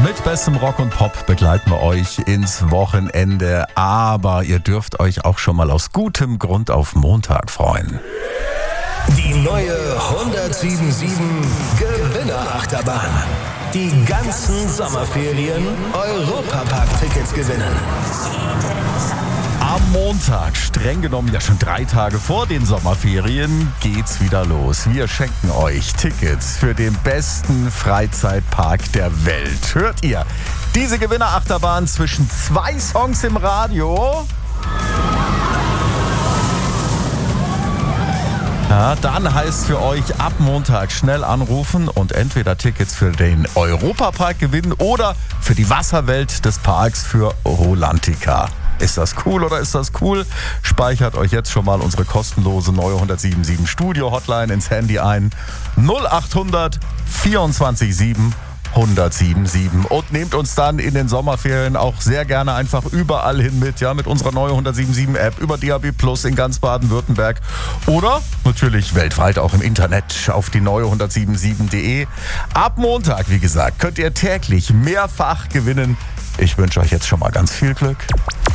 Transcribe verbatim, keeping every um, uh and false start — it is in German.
Mit bestem Rock und Pop begleiten wir euch ins Wochenende, aber ihr dürft euch auch schon mal aus gutem Grund auf Montag freuen. Die neue hundertsieben Gewinnerachterbahn. Die ganzen Sommerferien Europapark-Tickets gewinnen. Am Montag, streng genommen ja schon drei Tage vor den Sommerferien, geht's wieder los. Wir schenken euch Tickets für den besten Freizeitpark der Welt. Hört ihr diese Gewinnerachterbahn zwischen zwei Songs im Radio? Ja, dann heißt für euch ab Montag schnell anrufen und entweder Tickets für den Europapark gewinnen oder für die Wasserwelt des Parks für Rolantica. Ist das cool oder ist das cool? Speichert euch jetzt schon mal unsere kostenlose neue hundertsiebenundsiebzig Studio Hotline ins Handy ein. null acht hundert vierundzwanzig sieben hundertsiebenundsiebzig und nehmt uns dann in den Sommerferien auch sehr gerne einfach überall hin mit, ja, mit unserer neuen hundertsiebenundsiebzig App über D A B Plus in ganz Baden-Württemberg oder natürlich weltweit auch im Internet auf die neue hundertsiebenundsiebzig punkt de. Ab Montag, wie gesagt, könnt ihr täglich mehrfach gewinnen. Ich wünsche euch jetzt schon mal ganz viel Glück.